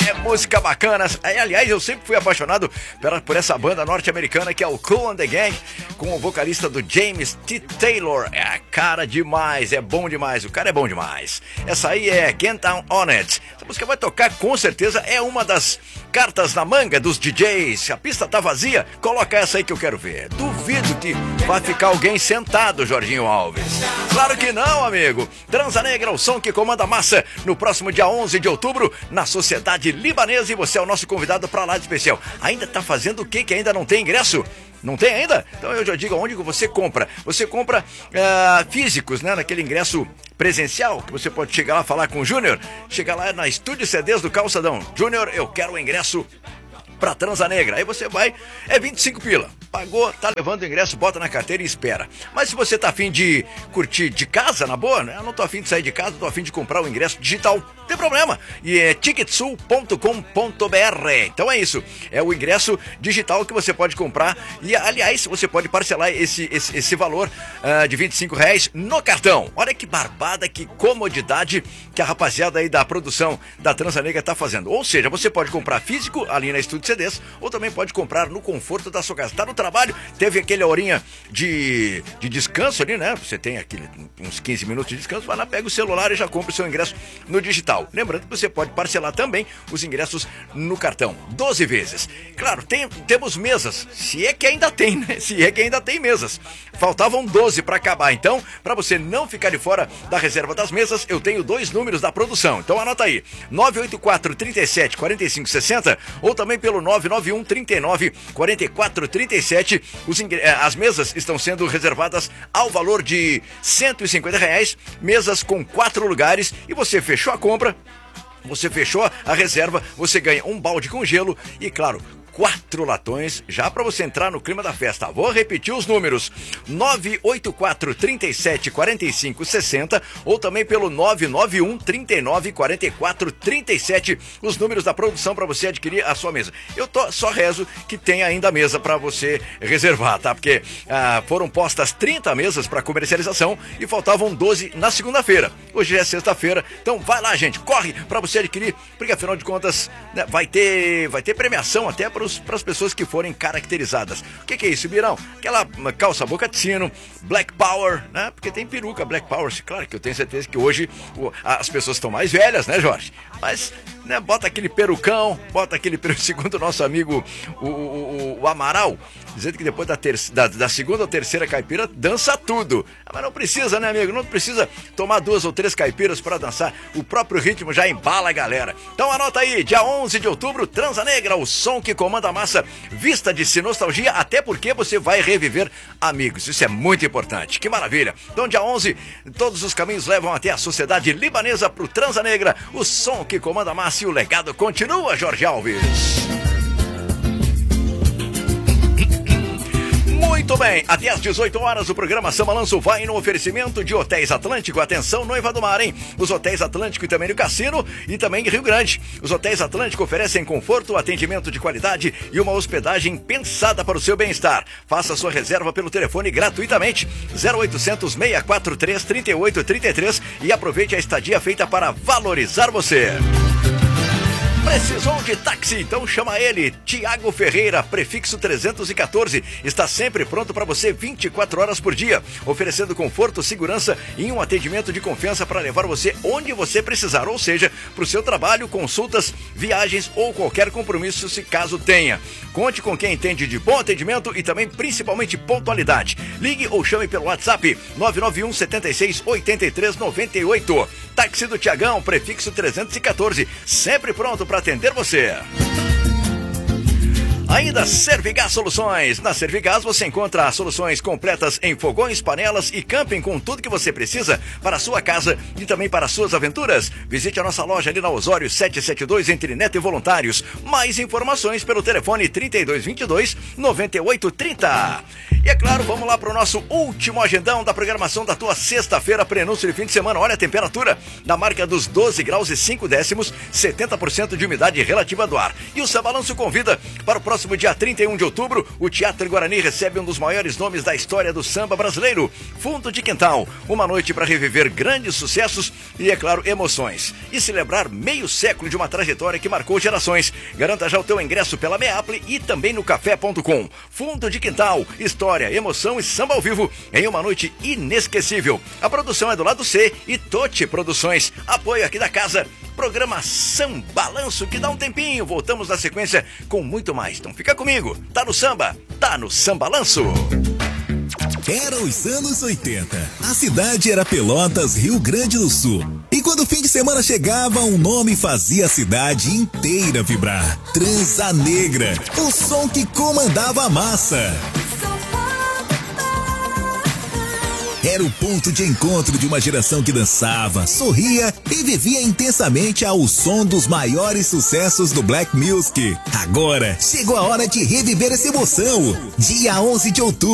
É música bacana. Aliás, eu sempre fui apaixonado por essa banda norte-americana que é o Kool and the Gang, com o vocalista do James T. Taylor. É cara demais, é bom demais, o cara é bom demais. Essa aí é Get Down On It. Essa música vai tocar com certeza, é uma das cartas na manga dos DJs. Se a pista tá vazia, coloca essa aí que eu quero ver. Duvido que vai ficar alguém sentado, Jorginho Alves. Claro que não, amigo. Transa Negra, o som que comanda a massa, no próximo dia 11 de outubro, na Sociedade Libanesa, e você é o nosso convidado para lá de especial. Ainda tá fazendo o quê que ainda não tem ingresso? Não tem ainda? Então eu já digo onde você compra. Você compra físicos, né? Naquele ingresso presencial, que você pode chegar lá, falar com o Júnior. Chega lá na Estúdio CDs do Calçadão. Júnior, eu quero o ingresso pra Transa Negra. Aí você vai, é 25 pila. Pagou, tá levando o ingresso, bota na carteira e espera. Mas se você tá afim de curtir de casa, na boa, né? Eu não tô afim de sair de casa, tô afim de comprar o ingresso digital. Não tem problema. E é ticketsul.com.br. Então é isso. É o ingresso digital que você pode comprar. E, aliás, você pode parcelar esse valor de R$25 no cartão. Olha que barbada, que comodidade que a rapaziada aí da produção da Transa Negra tá fazendo. Ou seja, você pode comprar físico ali na Estúdio CDs, ou também pode comprar no conforto da sua casa. Tá no trabalho, teve aquele horinha de descanso ali, né? Você tem uns 15 minutos de descanso, vai lá, pega o celular e já compra o seu ingresso no digital. Lembrando que você pode parcelar também os ingressos no cartão, 12 vezes. Claro, temos mesas, se é que ainda tem, né? Se é que ainda tem mesas. Faltavam 12 para acabar, então, para você não ficar de fora da reserva das mesas, eu tenho 2 números da produção. Então anota aí, 984 37 45 60, ou também pelo 991 39 44 37. As mesas estão sendo reservadas ao valor de R$150, mesas com 4 lugares, e você fechou a compra, você fechou a reserva, você ganha um balde com gelo e, claro, 4 latões, já para você entrar no clima da festa. Vou repetir os números: 984 37 45 60, ou também pelo 991 39 44 37, os números da produção para você adquirir a sua mesa. Eu só rezo que tenha ainda mesa para você reservar, tá? Porque foram postas 30 mesas para comercialização e faltavam 12 na segunda-feira. Hoje é sexta-feira, então vai lá, gente, corre para você adquirir, porque afinal de contas, né, vai ter premiação até para as pessoas que forem caracterizadas. O que é isso, Birão? Aquela calça boca de sino, Black Power, né? Porque tem peruca Black Power. Claro que eu tenho certeza que hoje as pessoas estão mais velhas, né, Jorge? Mas, né, bota aquele perucão, segundo o nosso amigo o Amaral, dizendo que depois da segunda ou terceira caipira dança tudo. Mas não precisa, né, amigo? Não precisa tomar 2 ou 3 caipiras para dançar. O próprio ritmo já embala a galera. Então anota aí, dia 11 de outubro, Transa Negra, o som que comanda a massa. Vista de nostalgia, até porque você vai reviver amigos. Isso é muito importante. Que maravilha. Então dia 11, todos os caminhos levam até a Sociedade Libanesa pro Transa Negra, o som que comanda a massa, e o legado continua, Jorge Alves. Muito bem, até às 18 horas o programa Samba Lanço vai no oferecimento de Hotéis Atlântico. Atenção, Noiva do Mar, hein? Os Hotéis Atlântico e também no Cassino e também em Rio Grande. Os Hotéis Atlântico oferecem conforto, atendimento de qualidade e uma hospedagem pensada para o seu bem-estar. Faça sua reserva pelo telefone gratuitamente, 0800 643 3833, e aproveite a estadia feita para valorizar você. Precisou de táxi? Então chama ele, Tiago Ferreira, prefixo 314. Está sempre pronto para você 24 horas por dia, oferecendo conforto, segurança e um atendimento de confiança para levar você onde você precisar, ou seja, para o seu trabalho, consultas, viagens ou qualquer compromisso, se caso tenha. Conte com quem entende de bom atendimento e também principalmente pontualidade. Ligue ou chame pelo WhatsApp 991 76 83 98. Táxi do Tiagão, prefixo 314, sempre pronto para atender você. Ainda Servigás Soluções. Na Servigás você encontra soluções completas em fogões, panelas e camping, com tudo que você precisa para a sua casa e também para as suas aventuras. Visite a nossa loja ali na Osório 772, entre Neto e Voluntários. Mais informações pelo telefone 3222 9830. E é claro, vamos lá pro nosso último agendão da programação da tua sexta-feira, prenúncio de fim de semana. Olha a temperatura na marca dos 12 graus e 5 décimos, 70% de umidade relativa do ar. E o Sambalanço convida para o próximo dia 31 de outubro, o Teatro Guarani recebe um dos maiores nomes da história do samba brasileiro, Fundo de Quintal. Uma noite para reviver grandes sucessos e, é claro, emoções. E celebrar meio século de uma trajetória que marcou gerações. Garanta já o teu ingresso pela Meaple e também no café.com. Fundo de Quintal, história, emoção e samba ao vivo em uma noite inesquecível. A produção é do Lado C e Totti Produções. Apoio aqui da casa. Programa Sambalanço, que dá um tempinho. Voltamos na sequência com muito mais. Então fica comigo. Tá no samba, tá no Sambalanço. Eram os anos 80. A cidade era Pelotas, Rio Grande do Sul. E quando o fim de semana chegava, um nome fazia a cidade inteira vibrar. Transa Negra, o som que comandava a massa. Era o ponto de encontro de uma geração que dançava, sorria e vivia intensamente ao som dos maiores sucessos do Black Music. Agora, chegou a hora de reviver essa emoção. Dia 11 de outubro.